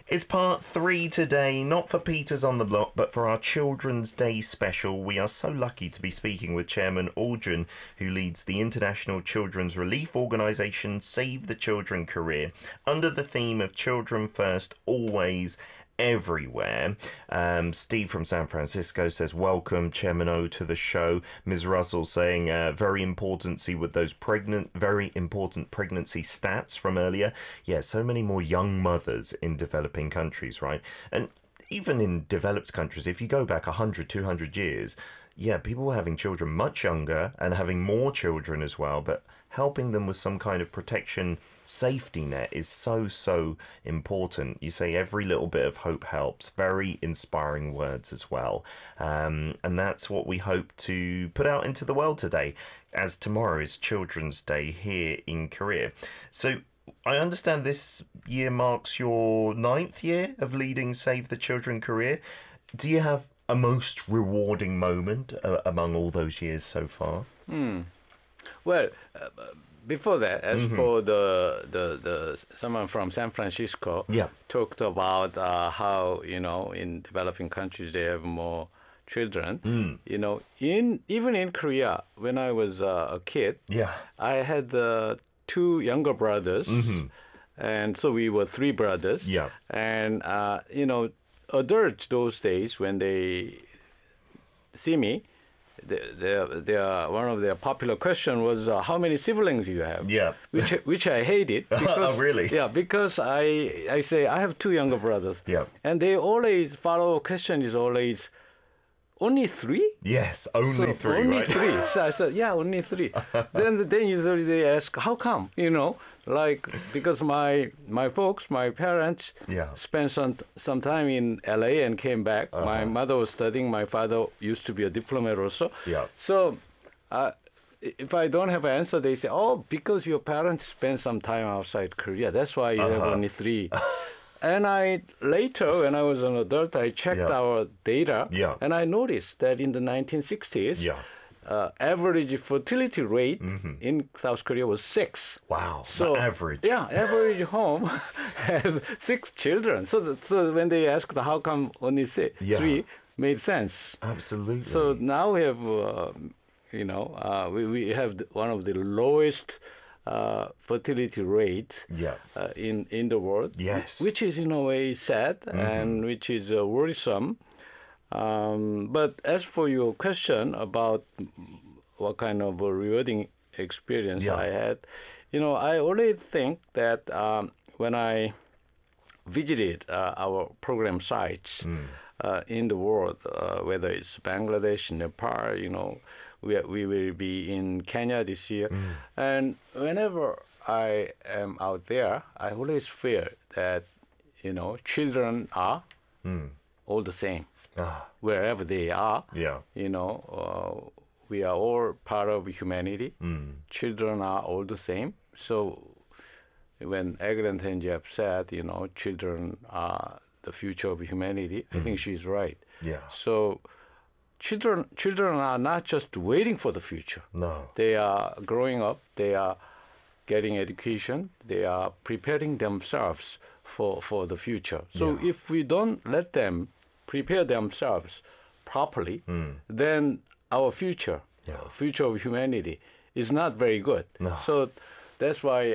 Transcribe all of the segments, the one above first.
It's part 3 today, not for Peters on the Block, but for our Children's Day special. We are so lucky to be speaking with Chairman Aldrin, who leads the international children's relief organisation Save the Children Korea, under the theme of Children First, Always, Everywhere. Steve from San Francisco says, welcome Chairman O to the show. Ms. Russell saying, very important with those very important pregnancy stats from earlier. Yeah, so many more young mothers in developing countries, right? And even in developed countries, if you go back 100, 200 years, yeah, people were having children much younger and having more children as well, but helping them with some kind of protection safety net is so important. You say every little bit of hope helps. Very inspiring words as well. And that's what we hope to put out into the world today, as tomorrow is Children's Day here in Korea. So I understand this year marks your 9th year of leading Save the Children Korea. Do you have a most rewarding moment among all those years so far? Well, before that, as for the someone from San Francisco talked about how, in developing countries they have more children. Even in Korea, when I was a kid, I had 2 younger brothers, and so we were 3 brothers. And adults those days, when they see me, one of their popular question was how many siblings you have? Which I hated. Because, oh, really? Yeah, because I say I have 2 younger brothers. And they always follow question is always only 3? Yes, only 3. Only right? 3. So I said, yeah, only 3. then usually they ask, how come? Like because my folks, my parents, spent some time in LA and came back. My mother was studying. My father used to be a diplomat also. So if I don't have an answer, they say, oh, because your parents spent some time outside Korea. That's why you have only 3. And later, when I was an adult, I checked our data, and I noticed that in the 1960s, average fertility rate in South Korea was 6. Wow, so average. Yeah, average home had 6 children. So when they asked how come only 3, made sense. Absolutely. So now we have, we have one of the lowest fertility rate in the world, which is in a way sad and which is worrisome. But as for your question about what kind of a rewarding experience I had, I always think that when I visited our program sites in the world, whether it's Bangladesh, Nepal, we will be in Kenya this year. And whenever I am out there, I always feel that, children are all the same. Wherever they are, we are all part of humanity. Children are all the same. So when Eglant Henjap said, children are the future of humanity, I think she's right. So children are not just waiting for the future. No. They are growing up. They are getting education. They are preparing themselves for the future. So if we don't let them prepare themselves properly, then our future of humanity is not very good. No. So that's why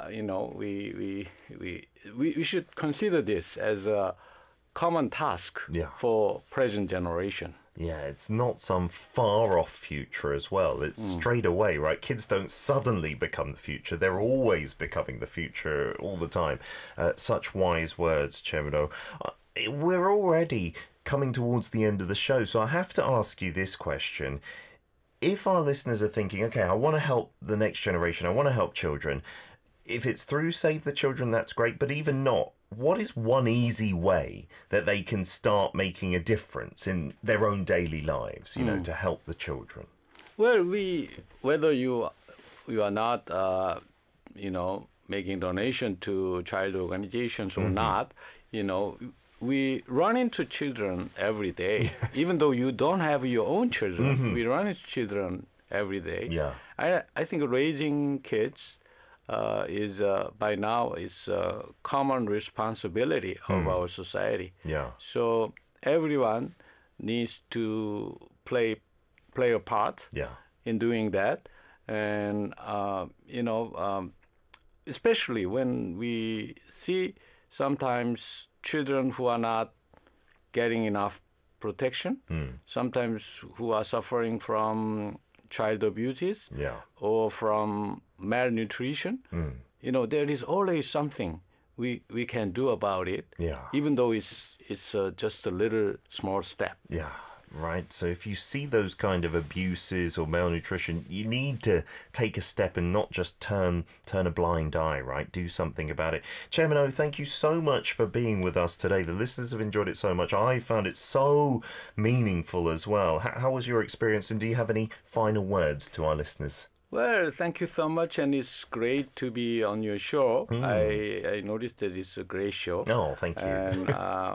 we should consider this as a common task for present generation. Yeah, it's not some far-off future as well. It's straight away, right? Kids don't suddenly become the future. They're always becoming the future all the time. Such wise words, Chairman O. We're already coming towards the end of the show, so I have to ask you this question. If our listeners are thinking, okay, I want to help the next generation, I want to help children, if it's through Save the Children, that's great, but even not, what is one easy way that they can start making a difference in their own daily lives, to help the children? Well, whether you are not, making donation to child organizations or not, we run into children every day. Even though you don't have your own children, we run into children every day. I think raising kids is by now is a common responsibility of our society. Yeah. So everyone needs to play a part in doing that, and especially when we see sometimes children who are not getting enough protection, sometimes who are suffering from child abuses or from malnutrition. There is always something we can do about it, even though it's just a little small step. Yeah. Right, so if you see those kind of abuses or malnutrition, you need to take a step and not just turn a blind eye, right? Do something about it. Chairman Oh, thank you so much for being with us today. The listeners have enjoyed it so much. I found it so meaningful as well. How was your experience, and do you have any final words to our listeners? Well, thank you so much, and it's great to be on your show. I noticed that it's a great show. Oh, thank you. And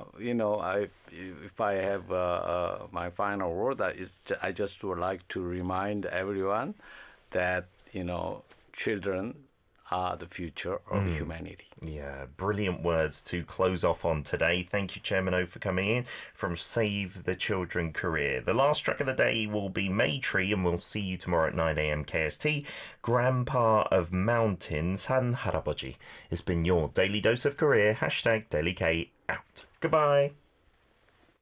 if I have my final word, I just would like to remind everyone that children are the future of humanity. Yeah, brilliant words to close off on today. Thank you, Chairman Oh, for coming in from Save the Children Korea. The last track of the day will be Maytree, and we'll see you tomorrow at 9 a.m. KST. Grandpa of Mountains, Han Haraboji. It's been your Daily Dose of Korea. #DailyK out. Goodbye.